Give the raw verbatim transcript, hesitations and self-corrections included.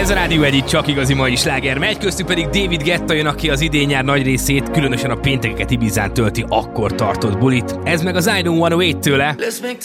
Ez a Rádió egy csak igazi mai sláger megy, köztük pedig David Guetta jön, aki az idén-nyár nagy részét, különösen a péntekeket Ibizán tölti, akkor tartott bulit. Ez meg az I Don't Wanna Wait tőle.